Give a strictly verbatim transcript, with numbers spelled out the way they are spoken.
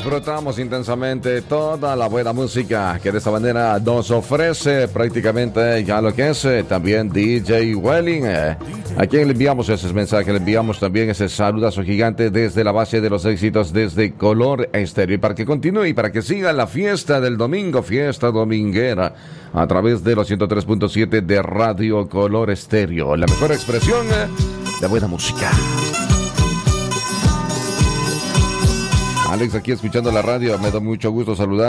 disfrutamos intensamente toda la buena música que de esta manera nos ofrece prácticamente ya lo que es eh, también D J Welling. Eh, a quien le enviamos ese mensaje, le enviamos también ese saludazo gigante desde la base de los éxitos, desde Color Estéreo. Y para que continúe y para que siga la fiesta del domingo, fiesta dominguera, a través de los ciento tres punto siete de Radio Color Estéreo. La mejor expresión eh, de buena música. Alex, aquí escuchando la radio, me da mucho gusto saludar.